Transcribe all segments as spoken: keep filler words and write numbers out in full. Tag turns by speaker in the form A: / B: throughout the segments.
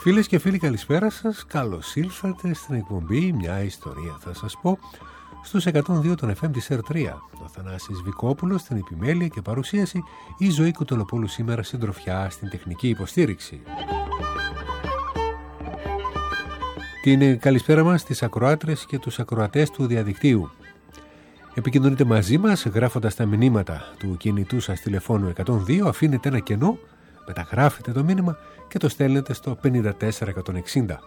A: Φίλες και φίλοι, καλησπέρα σας. Καλώς ήλθατε στην εκπομπή «Μια ιστορία θα σας πω» στους εκατόν δύο των εφ εμ της ερ τρία. Ο Θανάσης Βικόπουλος στην επιμέλεια και παρουσίαση, η Ζωή Κουτολοπούλου σήμερα συντροφιά στην τεχνική υποστήριξη. Την καλησπέρα μας στις ακροάτρες και τους ακροατές του διαδικτύου. Επικοινωνείτε μαζί μας γράφοντας τα μηνύματα του κινητού σας τηλεφώνου εκατόν δύο, αφήνετε ένα κενό, μεταγράφετε το μήνυμα και το στέλνετε στο πενήντα τέσσερα εκατόν εξήντα.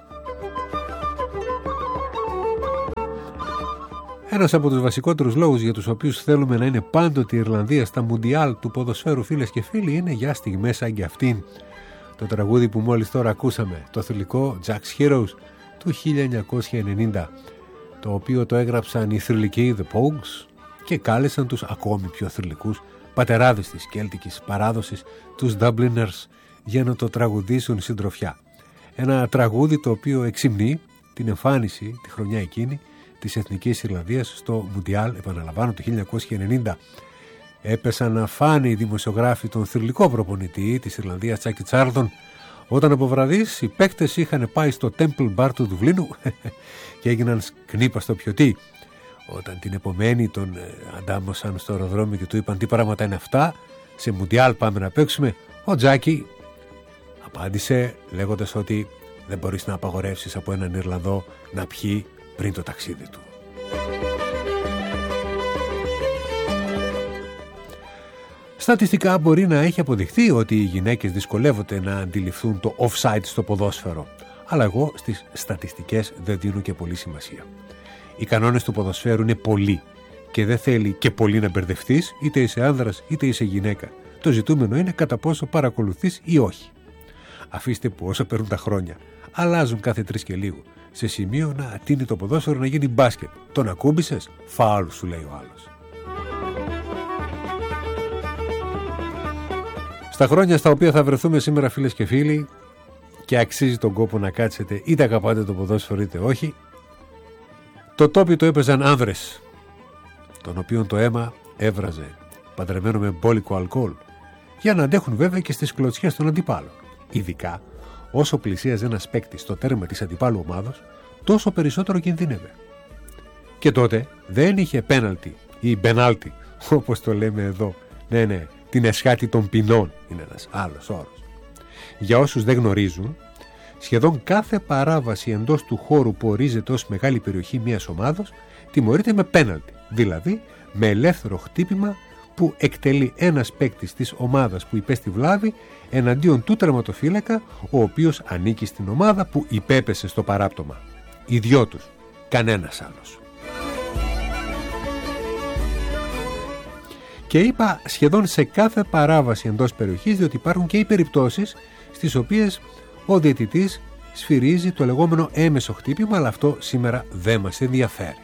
A: Ένας από τους βασικότερους λόγους για τους οποίους θέλουμε να είναι πάντοτε η Ιρλανδία στα Μουντιάλ του ποδοσφαίρου, φίλες και φίλοι, είναι για στιγμές σαν και αυτήν. Το τραγούδι που μόλις τώρα ακούσαμε, το θρυλικό Jack's Heroes του χίλια εννιακόσια ενενήντα, το οποίο το έγραψαν οι θρυλικοί The Pogues και κάλεσαν τους ακόμη πιο θρυλικούς πατεράδες της κέλτικης παράδοσης, τους Dubliners, για να το τραγουδήσουν συντροφιά. Ένα τραγούδι το οποίο εξυμνεί την εμφάνιση τη χρονιά εκείνη της Εθνικής Ιρλανδίας στο Μουντιάλ, επαναλαμβάνω, το χίλια εννιακόσια ενενήντα. Έπεσαν να φάνε οι δημοσιογράφοι τον θρυλικό προπονητή της Ιρλανδίας, Τζάκι Τσάρλτον, όταν από βραδείς οι παίκτες είχαν πάει στο Temple Bar του Δουβλίνου και έγιναν σκνίπα στο πιωτί. Όταν την επομένη τον αντάμωσαν στο αεροδρόμιο και του είπαν τι πράγματα είναι αυτά, σε Μουντιάλ πάμε να παίξουμε, ο Τζάκι απάντησε λέγοντας ότι δεν μπορείς να απαγορεύσεις από έναν Ιρλανδό να πιει πριν το ταξίδι του. Στατιστικά μπορεί να έχει αποδειχθεί ότι οι γυναίκες δυσκολεύονται να αντιληφθούν το offside στο ποδόσφαιρο, αλλά εγώ στις στατιστικές δεν δίνω και πολύ σημασία. Οι κανόνες του ποδοσφαίρου είναι πολλοί και δεν θέλει και πολύ να μπερδευτείς, είτε είσαι άνδρας είτε είσαι γυναίκα. Το ζητούμενο είναι κατά πόσο παρακολουθείς ή όχι. Αφήστε που όσο περνούν τα χρόνια, αλλάζουν κάθε τρεις και λίγο, σε σημείο να τίνει το ποδόσφαιρο να γίνει μπάσκετ. Τον ακούμπησες, φάουλ σου λέει ο άλλος. Στα χρόνια στα οποία θα βρεθούμε σήμερα, φίλες και φίλοι, και αξίζει τον κόπο να κάτσετε, είτε αγαπάτε το ποδόσφαιρο είτε όχι, το τόπι το έπαιζαν άνδρες, τον οποίον το αίμα έβραζε παντρεμένο με μπόλικο αλκοόλ, για να αντέχουν βέβαια και στις κλωτσιές των αντιπάλων. Ειδικά όσο πλησίαζε ένας παίκτης στο τέρμα της αντιπάλου ομάδος, τόσο περισσότερο κινδύνευε. Και τότε δεν είχε πέναλτι ή μπενάλτι, όπως το λέμε εδώ. Ναι, ναι, την εσχάτη των ποινών είναι ένας άλλος όρος. Για όσους δεν γνωρίζουν, σχεδόν κάθε παράβαση εντός του χώρου που ορίζεται ως μεγάλη περιοχή μιας ομάδος τιμωρείται με πέναλτι, δηλαδή με ελεύθερο χτύπημα που εκτελεί ένας παίκτης της ομάδας που υπέστη βλάβη εναντίον του τερματοφύλακα, ο οποίος ανήκει στην ομάδα που υπέπεσε στο παράπτωμα. Οι δυο τους, κανένας άλλος. Και είπα σχεδόν σε κάθε παράβαση εντός περιοχής, διότι υπάρχουν και οι περιπτώσεις στις οποίες ο διαιτητής σφυρίζει το λεγόμενο έμεσο χτύπημα, αλλά αυτό σήμερα δεν μας ενδιαφέρει.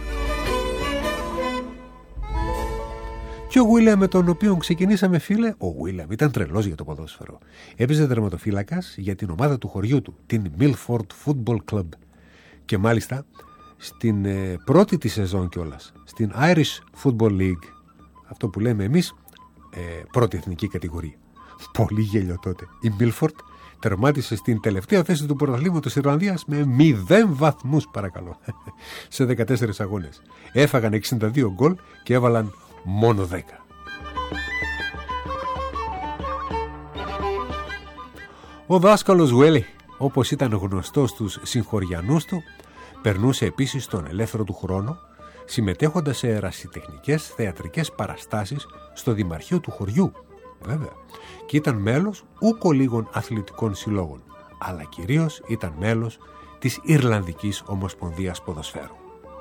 A: Και ο Βίλιαμ, με τον οποίο ξεκινήσαμε, φίλε, ο Βίλιαμ ήταν τρελός για το ποδόσφαιρο. Έπαιζε τερματοφύλακας για την ομάδα του χωριού του, την Milford Football Club. Και μάλιστα στην ε, πρώτη της σεζόν κιόλας, στην Irish Football League, αυτό που λέμε εμείς ε, πρώτη εθνική κατηγορία. Πολύ γέλιο τότε. Η Milford τερμάτισε στην τελευταία θέση του πρωταθλήματος της Ιρλανδίας με μηδέν βαθμούς, παρακαλώ, σε δεκατέσσερις αγώνες. Έφαγαν εξήντα δύο γκολ και έβαλαν μόνο δέκα. Ο δάσκαλος Βέλι, όπως ήταν γνωστός στους συγχωριανούς του, περνούσε επίσης τον ελεύθερο του χρόνο συμμετέχοντας σε ερασιτεχνικές θεατρικές παραστάσεις στο δημαρχείο του χωριού, βέβαια, και ήταν μέλος ούκο λίγων αθλητικών συλλόγων, αλλά κυρίως ήταν μέλος της Ιρλανδικής Ομοσπονδίας Ποδοσφαίρου.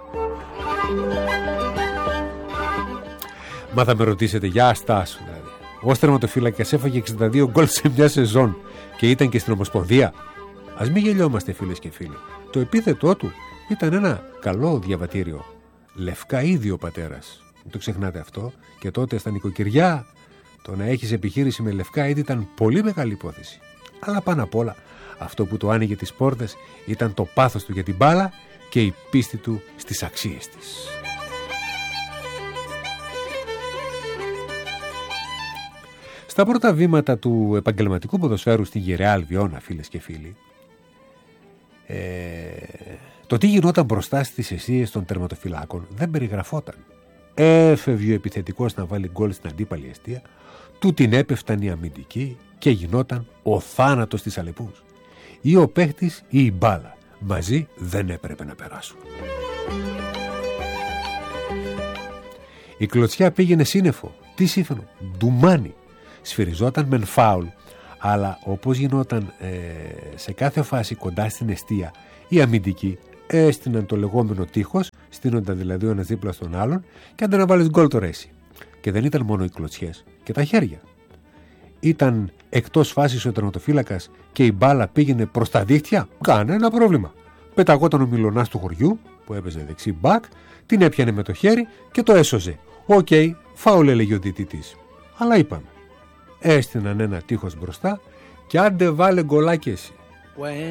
A: Μα θα με ρωτήσετε, για αστάσου δηλαδή, ως τερματοφύλακας έφαγε εξήντα δύο γκολ σε μια σεζόν και ήταν και στην Ομοσπονδία. Ας μην γελιόμαστε, φίλες και φίλοι. Το επίθετό του ήταν ένα καλό διαβατήριο. Λευκά ήδη ο πατέρας. Μην το ξεχνάτε αυτό. Και τότε στα νοικοκυριά το να έχεις επιχείρηση με λευκά ήδη ήταν πολύ μεγάλη υπόθεση. Αλλά πάνω απ' όλα αυτό που το άνοιγε τις πόρτες ήταν το πάθος του για την μπάλα και η πίστη του στις αξίες της. Στα πρώτα βήματα του επαγγελματικού ποδοσφαίρου στη Γεραιά Αλβιώνα, φίλες και φίλοι, Ε, το τι γινόταν μπροστά στις αιστείες των τερματοφυλάκων δεν περιγραφόταν. Έφευγε ο επιθετικός να βάλει γκολ στην αντίπαλη αιστεία, του την έπεφταν οι αμυντικοί και γινόταν ο θάνατος της Αλεπούς. Ή ο παίχτης ή η μπάλα. Μαζί δεν έπρεπε να περάσουν. Η κλωτσιά πήγαινε σύννεφο. Τι σύμφωνο, ντουμάνι. Σφυριζόταν μεν φάουλ, αλλά όπως γινόταν ε, σε κάθε φάση κοντά στην εστία, οι αμυντικοί έστειναν το λεγόμενο τείχος, στείνονταν δηλαδή ο ένας δίπλα στον άλλον, και άντε να βάλεις γκολ το ρέσι. Και δεν ήταν μόνο οι κλωτσιές και τα χέρια. Ήταν εκτός φάσης ο τερματοφύλακας και η μπάλα πήγαινε προς τα δίχτυα, κανένα πρόβλημα. Πεταγόταν ο μιλονάς του χωριού που έπαιζε δεξί μπακ, την έπιανε με το χέρι και το έσωζε. Οκ, okay, φάουλ έλεγε ο διαιτητής. Αλλά είπαμε, έστειναν ένα τείχος μπροστά και άντε βάλε γκολάκι εσύ. When